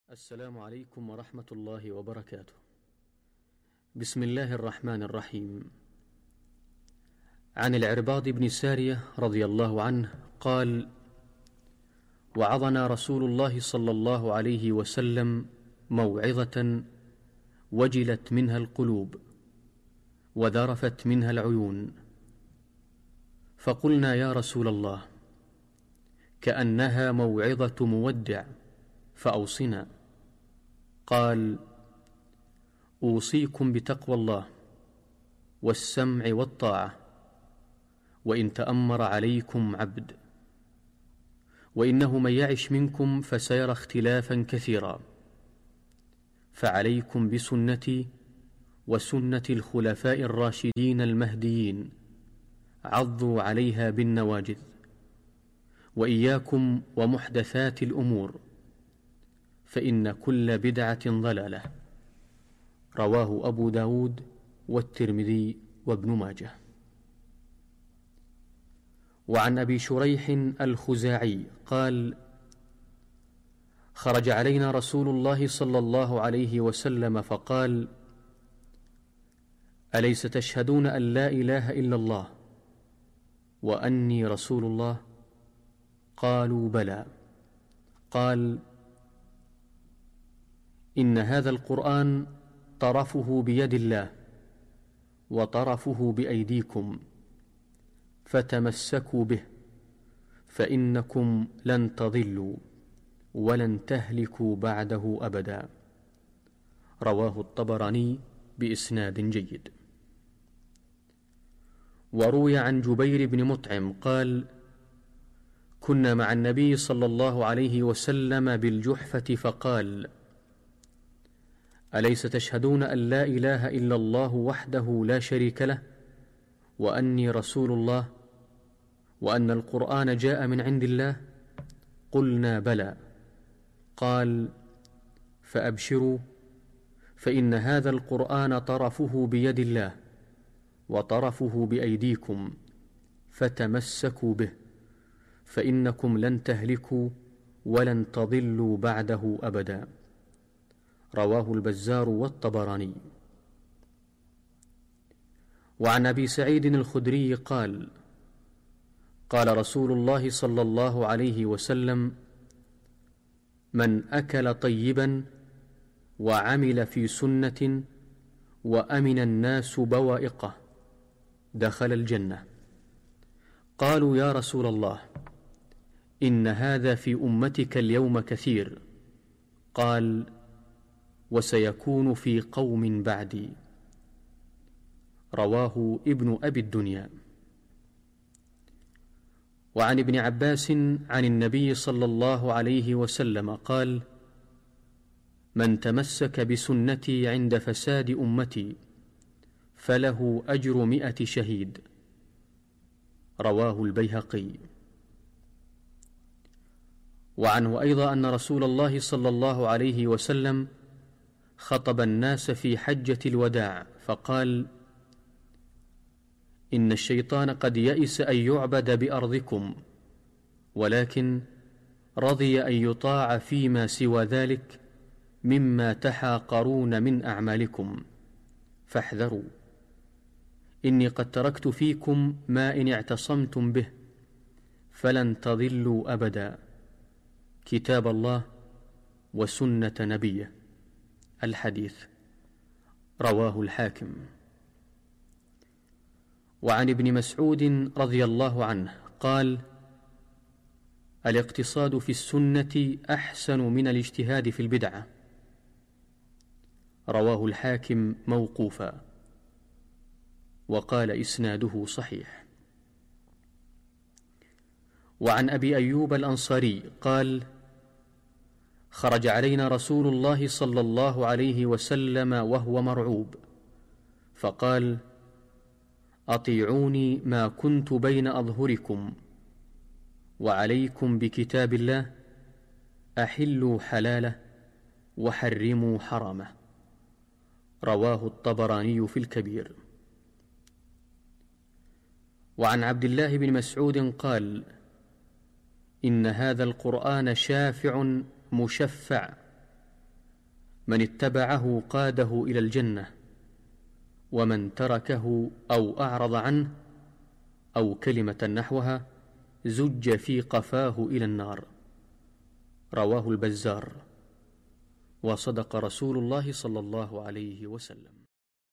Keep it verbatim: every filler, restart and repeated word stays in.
السلام عليكم ورحمة الله وبركاته. بسم الله الرحمن الرحيم. عن العرباض بن سارية رضي الله عنه قال: وعظنا رسول الله صلى الله عليه وسلم موعظة وجلت منها القلوب وذرفت منها العيون، فقلنا يا رسول الله كأنها موعظة مودع فأوصنا. قال: أوصيكم بتقوى الله والسمع والطاعة، وإن تأمر عليكم عبد، وإنه من يعش منكم فسيرى اختلافا كثيرا، فعليكم بسنتي وسنة الخلفاء الراشدين المهديين، عضوا عليها بالنواجذ، وإياكم ومحدثات الأمور، فإن كل بدعة ضلالة. رواه أبو داود والترمذي وابن ماجه. وعن أبي شريح الخزاعي قال: خرج علينا رسول الله صلى الله عليه وسلم فقال: أليس تشهدون أن لا إله إلا الله وأني رسول الله؟ قالوا بلى. قال: إن هذا القرآن طرفه بيد الله وطرفه بأيديكم، فتمسكوا به، فإنكم لن تضلوا ولن تهلكوا بعده أبدا. رواه الطبراني بإسناد جيد. وروي عن جبير بن مطعم قال: كنا مع النبي صلى الله عليه وسلم بالجحفة فقال: أليس تشهدون أن لا إله إلا الله وحده لا شريك له وأني رسول الله وأن القرآن جاء من عند الله؟ قلنا بلى. قال: فأبشروا، فإن هذا القرآن طرفه بيد الله وطرفه بأيديكم، فتمسكوا به، فإنكم لن تهلكوا ولن تضلوا بعده أبدا. رواه البزار والطبراني. وعن أبي سعيد الخدري قال: قال رسول الله صلى الله عليه وسلم: من أكل طيبا وعمل في سنة وأمن الناس بوائقه دخل الجنة. قالوا يا رسول الله إن هذا في أمتك اليوم كثير. قال: وسيكون في قوم بعدي. رواه ابن أبي الدنيا. وعن ابن عباس عن النبي صلى الله عليه وسلم قال: من تمسك بسنتي عند فساد أمتي فله أجر مئة شهيد. رواه البيهقي. وعنه أيضا أن رسول الله صلى الله عليه وسلم خطب الناس في حجة الوداع فقال: إن الشيطان قد يئس أن يعبد بأرضكم، ولكن رضي أن يطاع فيما سوى ذلك مما تحاقرون من أعمالكم، فاحذروا، إني قد تركت فيكم ما إن اعتصمتم به فلن تضلوا أبدا، كتاب الله وسنة نبيه. الحديث. رواه الحاكم. وعن ابن مسعود رضي الله عنه قال: الاقتصاد في السنة أحسن من الاجتهاد في البدعة. رواه الحاكم موقوفا، وقال إسناده صحيح. وعن أبي أيوب الأنصاري قال: خرج علينا رسول الله صلى الله عليه وسلم وهو مرعوب، فقال: أطيعوني ما كنت بين أظهركم، وعليكم بكتاب الله، أحلوا حلاله وحرموا حرامه. رواه الطبراني في الكبير. وعن عبد الله بن مسعود قال: إن هذا القرآن شافع مشفع من اتبعه قاده إلى الجنة، ومن تركه أو أعرض عنه أو كلمة نحوها زج في قفاه إلى النار. رواه البزار. وصدق رسول الله صلى الله عليه وسلم.